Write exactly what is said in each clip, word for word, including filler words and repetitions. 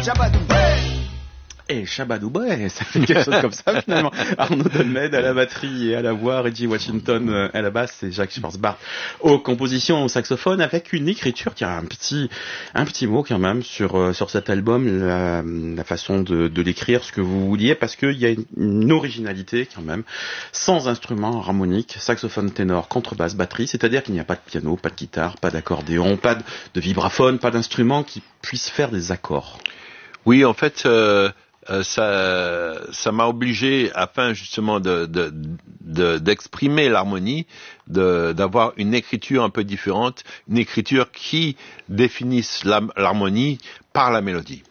Et Chabadouba, ça fait quelque chose comme ça finalement. Arnaud Dolmed à la batterie et à la voix, Reggie Washington à la basse et Jacques Schwarzbart aux compositions au saxophone, avec une écriture qui a un petit, un petit mot quand même sur sur cet album, la, la façon de, de l'écrire, ce que vous vouliez, parce qu'il y a une, une originalité quand même, sans instrument harmonique, saxophone, ténor, contrebasse, batterie, c'est-à-dire qu'il n'y a pas de piano, pas de guitare, pas d'accordéon, pas de, de vibraphone, pas d'instrument qui puisse faire des accords. Oui, en fait. Euh... Euh, ça, ça m'a obligé, afin justement de, de, de, d'exprimer l'harmonie, de, d'avoir une écriture un peu différente, une écriture qui définisse la, l'harmonie par la mélodie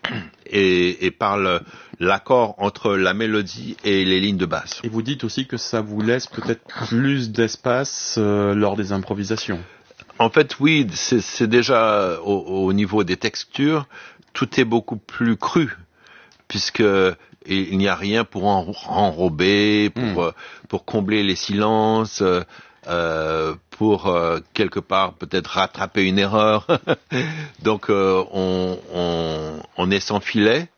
et, et par le, l'accord entre la mélodie et les lignes de basse. Et vous dites aussi que ça vous laisse peut-être plus d'espace euh, lors des improvisations. En fait, oui, c'est, c'est déjà au, au niveau des textures, tout est beaucoup plus cru, puisque il n'y a rien pour en, enrober, pour, mmh. euh, pour combler les silences, euh, pour euh, quelque part peut-être rattraper une erreur. Donc euh, on, on, on est sans filet,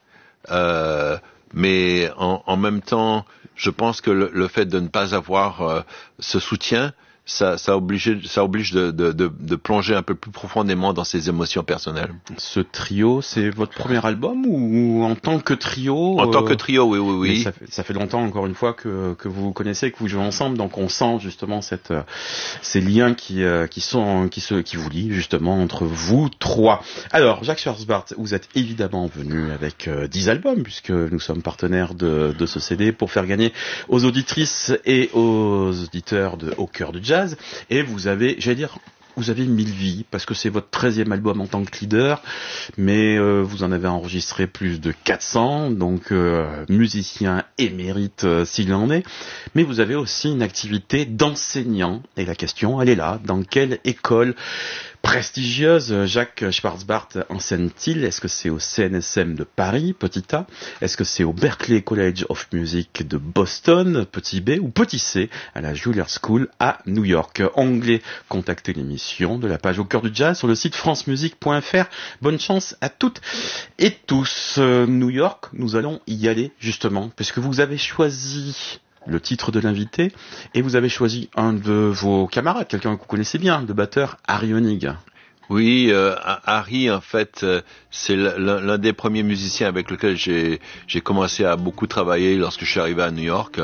euh, mais en, en même temps, je pense que le, le fait de ne pas avoir euh, ce soutien, Ça, ça oblige, ça oblige de, de, de, de plonger un peu plus profondément dans ses émotions personnelles. Ce trio, c'est votre premier album ou en tant que trio? En euh... tant que trio, oui, oui, oui. Ça fait, ça fait longtemps, encore une fois, que, que vous vous connaissez, que vous jouez ensemble, donc on sent justement cette, ces liens qui, qui sont, qui se, qui vous lient justement entre vous trois. Alors, Jacques Schwarzbart, vous êtes évidemment venu avec euh, dix albums, puisque nous sommes partenaires de, de ce C D pour faire gagner aux auditrices et aux auditeurs de Au Cœur du Jazz. Et vous avez, j'allais dire, vous avez mille vies, parce que c'est votre treizième album en tant que leader, mais euh, vous en avez enregistré plus de quatre cents, donc euh, musicien émérite euh, s'il en est. Mais vous avez aussi une activité d'enseignant, et la question, elle est là, dans quelle école prestigieuse Jacques Schwarzbart enseigne-t-il? Est-ce que c'est au C N S M de Paris, petit A? Est-ce que c'est au Berklee College of Music de Boston, petit B, ou petit C, à la Juilliard School à New York? Onglet contacter l'émission de la page Au Cœur du Jazz sur le site france musique point f r. Bonne chance à toutes et tous. Euh, New York, nous allons y aller justement, puisque vous avez choisi le titre de l'invité, et vous avez choisi un de vos camarades, quelqu'un que vous connaissez bien, le batteur Harry Hoenig. Oui, euh, Harry, en fait, euh, c'est l'un, l'un des premiers musiciens avec lequel j'ai, j'ai commencé à beaucoup travailler lorsque je suis arrivé à New York,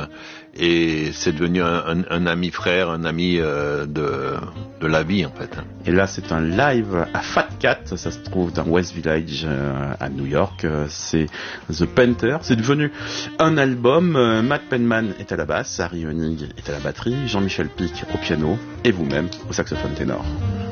et c'est devenu un, un, un ami frère, un ami euh, de, de la vie, en fait. Et là, c'est un live à Fat Cat, ça se trouve dans West Village euh, à New York, euh, c'est The Painter, c'est devenu un album. euh, Matt Penman est à la basse, Harry Hoenig est à la batterie, Jean-Michel Pic au piano, et vous-même au saxophone ténor.